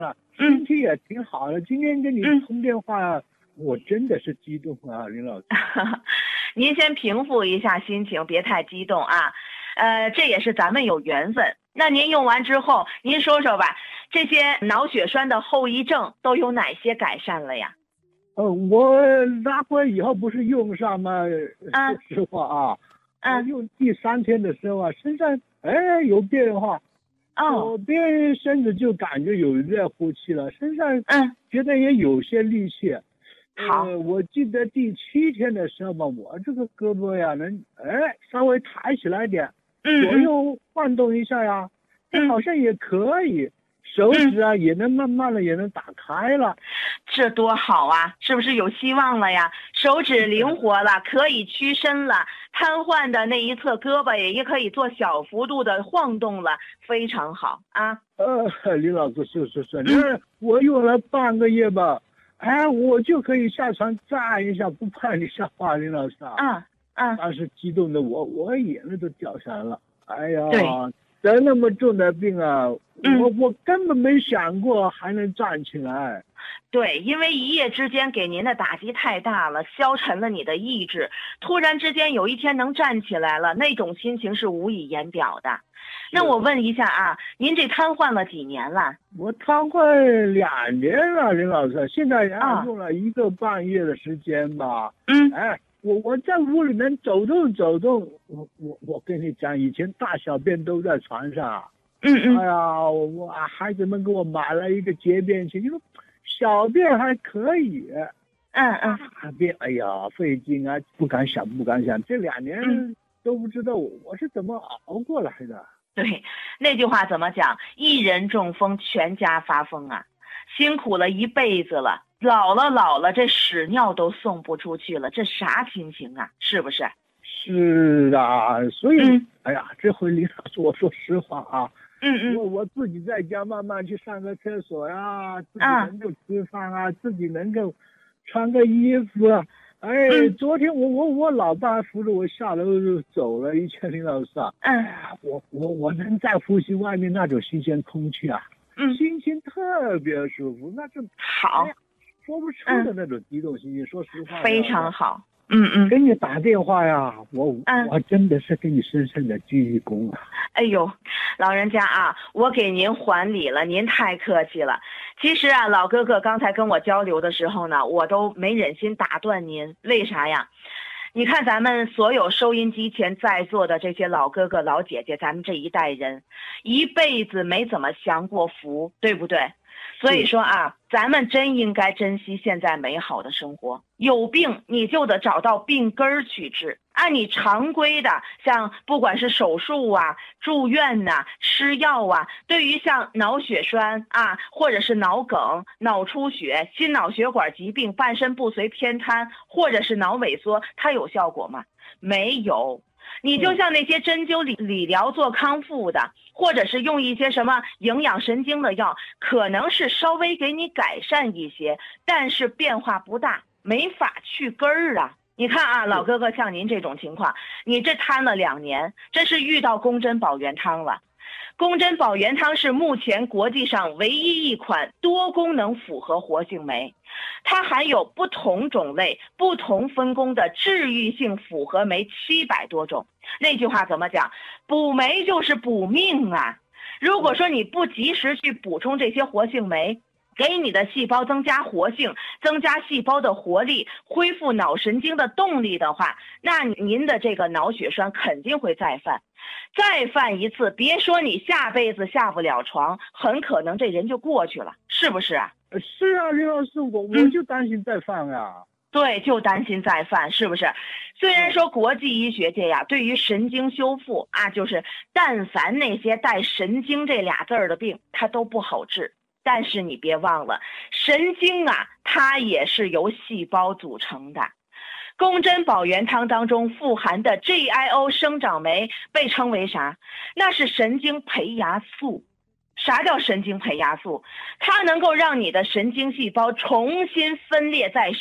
身体也挺好的。今天跟你通电话，我真的是激动啊，林老师。 您先平复一下心情，别太激动啊。这也是咱们有缘分。那您用完之后，您说说吧，这些脑血栓的后遗症都有哪些改善了呀？ 我拿回以后不是用上吗？说实话啊，我用第3天的时候啊，身上有变化。左边身子就感觉有热乎气了，身上觉得也有些力气。 好， 我记得第7天的时候嘛，我这个胳膊呀能稍微抬起来点，左右晃动一下呀，好像也可以。手指啊也能慢慢的也能打开了， 这多好啊！是不是有希望了呀？手指灵活了，可以屈伸了，瘫痪的那一侧胳膊也可以做小幅度的晃动了，非常好啊！ 李老师是，我用了半个月吧，我就可以下床站一下，不怕你笑话，林老师啊。当时激动的我眼泪都掉下来了，哎呀。 对。 得那么重的病啊，我根本没想过还能站起来。 对，因为一夜之间给您的打击太大了，消沉了你的意志。突然之间有一天能站起来了，那种心情是无以言表的。那我问一下啊，您这瘫痪了几年了？ 我瘫痪2年了，林老师，现在也用了1个半月的时间吧。我在屋里面走动，我跟你讲，以前大小便都在床上。哎呀，我孩子们给我买了一个洁便器，你说小便还可以。大便哎呀费劲啊，不敢想。这2年都不知道我是怎么熬过来的。 对，那句话怎么讲？一人中风，全家发疯啊！辛苦了一辈子了。老了，这屎尿都送不出去了，这啥心情啊？是不是？ 是啊，所以，哎呀，这回林老师，我说实话啊，我自己在家慢慢去上个厕所呀，自己能够吃饭啊，自己能够穿个衣服。昨天我老爸扶着我下楼就走了一圈，林老师啊，我能再呼吸外面那种新鲜空气啊，心情特别舒服，那是好。 说不出的那种激动心情，说实话， 非常好。 给你打电话呀，我真的是给你深深的鞠一躬啊。 哎呦，老人家啊，我给您还礼了，您太客气了。其实啊，老哥哥刚才跟我交流的时候呢，我都没忍心打断您，为啥呀？你看咱们所有收音机前在座的这些老哥哥老姐姐，咱们这一代人一辈子没怎么享过福，对不对？所以说啊，咱们真应该珍惜现在美好的生活。有病你就得找到病根儿去治，按你常规的，像不管是手术啊、住院呐、吃药啊，对于像脑血栓啊，或者是脑梗、脑出血、心脑血管疾病、半身不遂偏瘫，或者是脑萎缩，它有效果吗？没有。你就像那些针灸理疗做康复的，或者是用一些什么营养神经的药，可能是稍微给你改善一些，但是变化不大，没法去根儿啊。你看啊，老哥哥，像您这种情况，你这瘫了2年，这是遇到宫针保元汤了。宫针保元汤是目前国际上唯一一款多功能复合活性酶，它含有不同种类、不同分工的治愈性复合酶700多种。那句话怎么讲？补酶就是补命啊！如果说你不及时去补充这些活性酶，给你的细胞增加活性，增加细胞的活力，恢复脑神经的动力的话，那您的这个脑血栓肯定会再犯。再犯一次，别说你下辈子下不了床，很可能这人就过去了，是不是啊？ 是啊，刘老师，我就担心再犯啊。 对，就担心再犯，是不是？虽然说国际医学界呀，对于神经修复啊，就是但凡那些带神经这俩字儿的病，它都不好治。但是你别忘了，神经啊，它也是由细胞组成的。宫针保元汤当中富含的 GIO 生长酶被称为啥？那是神经培芽素。啥叫神经培芽素？它能够让你的神经细胞重新分裂再生。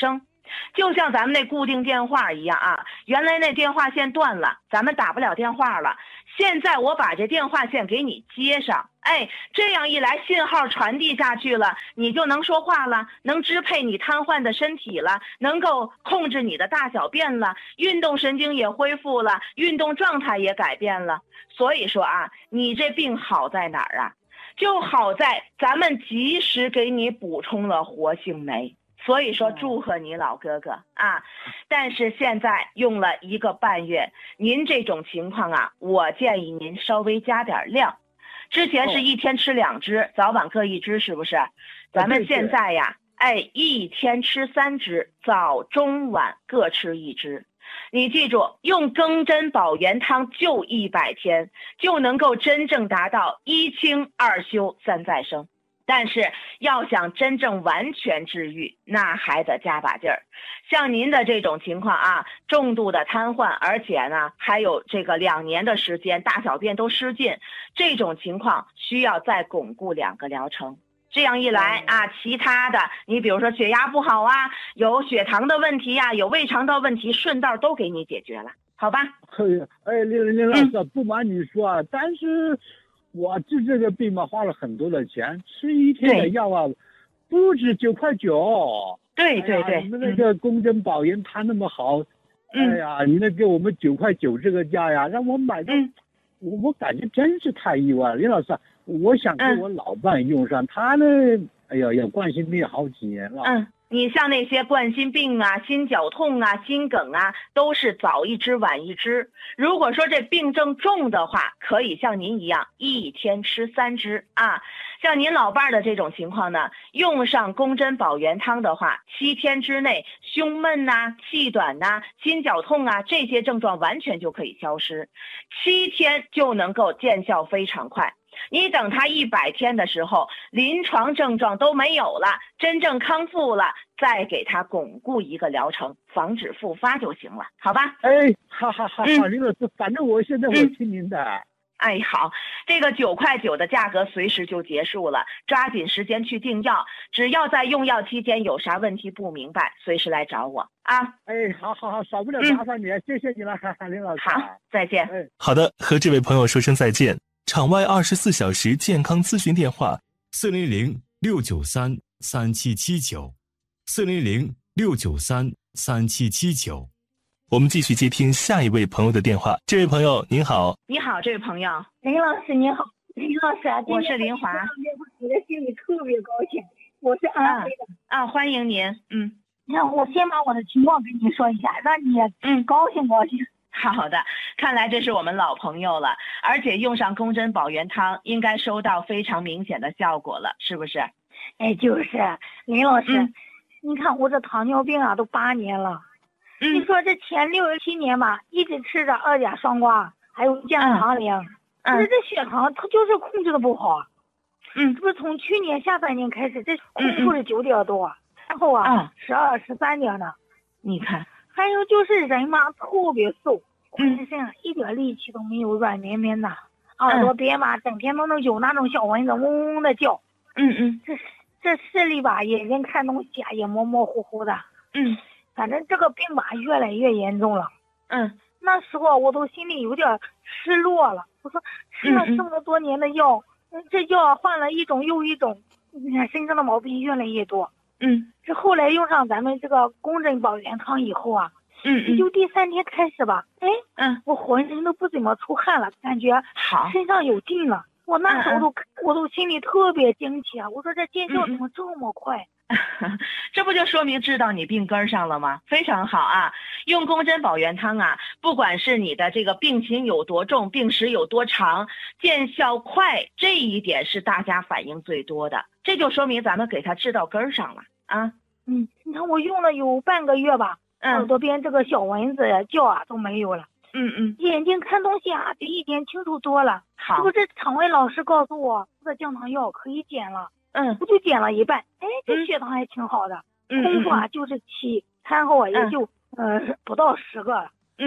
就像咱们那固定电话一样啊，原来那电话线断了，咱们打不了电话了。现在我把这电话线给你接上，这样一来信号传递下去了，你就能说话了，能支配你瘫痪的身体了，能够控制你的大小便了，运动神经也恢复了，运动状态也改变了。所以说啊，你这病好在哪儿啊？就好在咱们及时给你补充了活性酶。所以说祝贺你老哥哥啊，但是现在用了1个半月，您这种情况啊，我建议您稍微加点量。之前是1天吃2支，早晚各1支，是不是？咱们现在呀，1天吃3支，早中晚各吃1支。你记住，用庚真保元汤就100天，就能够真正达到1清2休3再生。但是要想真正完全治愈，那还得加把劲儿。像您的这种情况啊，重度的瘫痪，而且呢还有这个2年的时间，大小便都失禁，这种情况需要再巩固2个疗程。这样一来啊，其他的你比如说血压不好啊，有血糖的问题啊，有胃肠道问题，顺道都给你解决了，好吧？ 林老师，不瞒你说啊，但是我治这个病嘛，花了很多的钱，吃1天的药啊，不止9.9块。 对， 你们那个公针保元汤那么好，你那给我们9.9块这个价呀，让我买的，我感觉真是太意外了。林老师，我想给我老伴用上，他呢，有冠心病好几年了。 你像那些冠心病啊、心绞痛啊、心梗啊，都是早1支晚1支。如果说这病症重的话，可以像您一样1天吃3支啊。像您老伴儿的这种情况呢，用上公针保元汤的话，7天之内胸闷呐、气短呐、心绞痛啊这些症状完全就可以消失，7天就能够见效非常快。你等他100天的时候，临床症状都没有了，真正康复了，再给他巩固1个疗程，防止复发就行了，好吧？ 好，林老师，反正我现在听您的。 好，这个9.9块的价格随时就结束了，抓紧时间去订药。只要在用药期间有啥问题不明白，随时来找我啊。 好，少不了麻烦你，谢谢你了，林老师。 好，再见。 好的，和这位朋友说声再见。场外24小时健康咨询电话：400-693-3779，400-693-3779。我们继续接听下一位朋友的电话。这位朋友您好。 你好，这位朋友。 林老师你好。林老师啊， 我是林华。 我的心里特别高兴，我是安徽的。 欢迎您。 那我先把我的情况跟你说一下，让你高兴高兴。 好的，看来这是我们老朋友了，而且用上公针保元汤应该收到非常明显的效果了，是不是？ 就是林老师，你看我这糖尿病啊都8年了，你说这前6、7年吧，一直吃着2甲双胍，还有降糖灵，可是这血糖它就是控制的不好。这不是从去年下半年开始，这控制是9点多，然后12、13点呢。 你看， 还有就是人嘛特别瘦，浑身上一点力气都没有，软绵绵的，耳朵边嘛整天都能有那种小蚊子嗡嗡的叫。这视力吧眼睛看东西啊也模模糊糊的。反正这个病吧越来越严重了。那时候我都心里有点失落了，我说吃了这么多年的药，这药换了一种又一种，你看身上的毛病越来越多。这后来用上咱们这个公针保元汤以后啊，也就第3天开始吧，我浑身都不怎么出汗了，感觉身上有劲了。我那时候我都心里特别惊奇啊，我说这见效怎么这么快？ 这不就说明治到你病根上了吗？非常好啊！用公针保元汤啊，不管是你的这个病情有多重，病史有多长，见效快，这一点是大家反应最多的，这就说明咱们给它治到根上了啊。 你看我用了有半个月吧，耳朵边这个小蚊子叫啊都没有了。眼睛看东西啊比以前清楚多了。 好， 这不是场外老师告诉我这个降糖药可以减了。我就减了一半，这血糖还挺好的。空腹啊就是7，餐后啊也就不到10个了。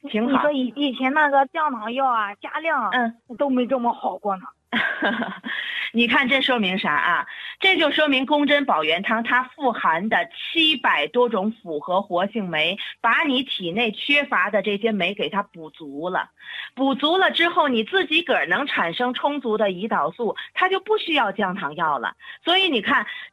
挺好。 你说以前那个降糖药啊，加量都没这么好过呢。 你看这说明啥啊？这就说明宫针保元汤它富含的700多种复合活性酶，把你体内缺乏的这些酶给它补足了。补足了之后，你自己个儿能产生充足的胰岛素，它就不需要降糖药了。所以你看，